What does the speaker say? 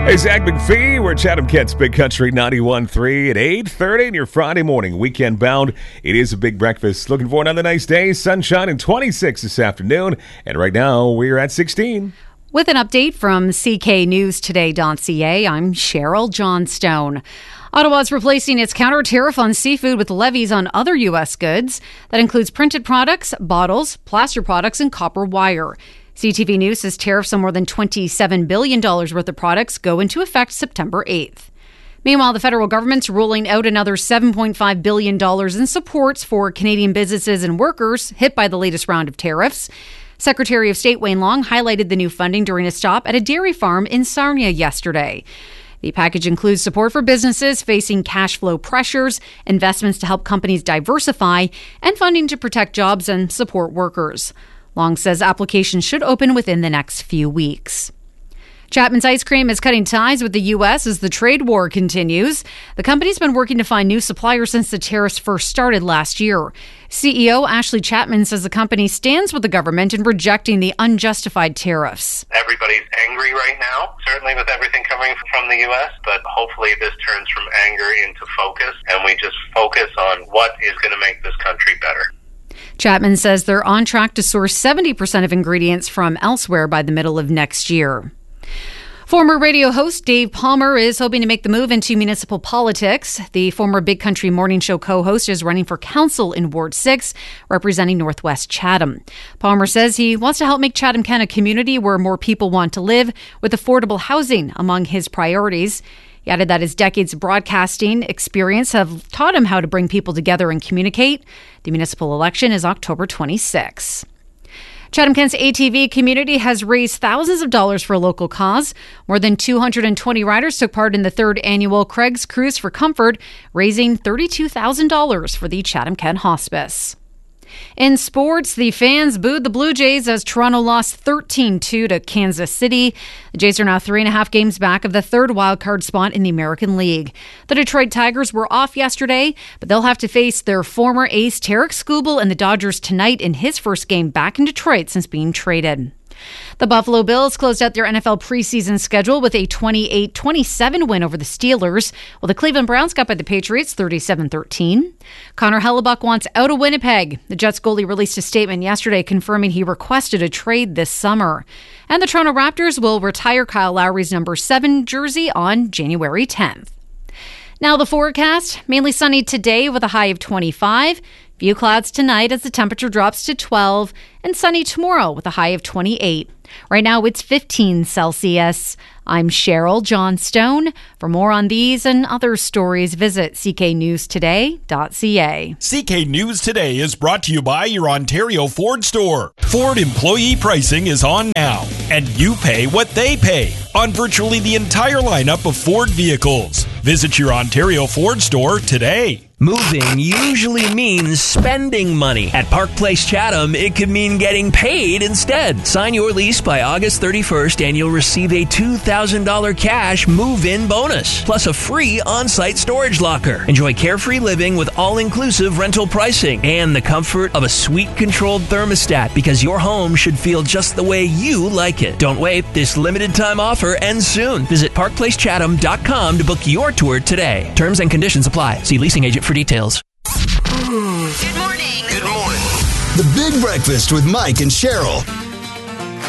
Hey, Zach McPhee. We're Chatham Kent's Big Country 91.3 at 8:30 in your Friday morning. Weekend bound. It is a big breakfast. Looking for another nice day. Sunshine and 26 this afternoon. And right now, we're at 16. With an update from CKNewsToday.ca, I'm Cheryl Johnstone. Ottawa's replacing its counter tariff on seafood with levies on other U.S. goods. That includes printed products, bottles, plaster products, and copper wire. CTV News says tariffs on more than $27 billion worth of products go into effect September 8th. Meanwhile, the federal government's rolling out another $7.5 billion in supports for Canadian businesses and workers hit by the latest round of tariffs. Secretary of State Wayne Long highlighted the new funding during a stop at a dairy farm in Sarnia yesterday. The package includes support for businesses facing cash flow pressures, investments to help companies diversify, and funding to protect jobs and support workers. Long says applications should open within the next few weeks. Chapman's Ice Cream is cutting ties with the U.S. as the trade war continues. The company's been working to find new suppliers since the tariffs first started last year. CEO Ashley Chapman says the company stands with the government in rejecting the unjustified tariffs. Everybody's angry right now, certainly with everything coming from the U.S., but hopefully this turns from anger into focus, and we just focus on what is going to make this country better. Chapman says they're on track to source 70% of ingredients from elsewhere by the middle of next year. Former radio host Dave Palmer is hoping to make the move into municipal politics. The former Big Country Morning Show co-host is running for council in Ward 6, representing Northwest Chatham. Palmer says he wants to help make Chatham-Kent a community where more people want to live, with affordable housing among his priorities. He added that his decades of broadcasting experience have taught him how to bring people together and communicate. The municipal election is October 26. Chatham-Kent's ATV community has raised thousands of dollars for a local cause. More than 220 riders took part in the third annual Craig's Cruise for Comfort, raising $32,000 for the Chatham-Kent Hospice. In sports, the fans booed the Blue Jays as Toronto lost 13-2 to Kansas City. The Jays are now 3.5 games back of the third wildcard spot in the American League. The Detroit Tigers were off yesterday, but they'll have to face their former ace Tarek Skubal and the Dodgers tonight in his first game back in Detroit since being traded. The Buffalo Bills closed out their NFL preseason schedule with a 28-27 win over the Steelers, while the Cleveland Browns got by the Patriots 37-13. Connor Hellebuck wants out of Winnipeg. The Jets goalie released a statement yesterday confirming he requested a trade this summer. And the Toronto Raptors will retire Kyle Lowry's number 7 jersey on January 10th. Now the forecast, mainly sunny today with a high of 25. Few clouds tonight as the temperature drops to 12, and sunny tomorrow with a high of 28. Right now it's 15 Celsius. I'm Cheryl Johnstone. For more on these and other stories, visit cknewstoday.ca. CK News Today is brought to you by your Ontario Ford store. Ford employee pricing is on now, and you pay what they pay on virtually the entire lineup of Ford vehicles. Visit your Ontario Ford store today. Moving usually means spending money. At Park Place Chatham, it could mean getting paid instead. Sign your lease by August 31st and you'll receive a $2,000 cash move-in bonus, plus a free on-site storage locker. Enjoy carefree living with all-inclusive rental pricing and the comfort of a suite-controlled thermostat, because your home should feel just the way you like it. Don't wait. This limited-time offer ends soon. Visit parkplacechatham.com to book your tour today. Terms and conditions apply. See leasing agent for details. Good morning. Good morning. The Big Breakfast with Mike and Cheryl.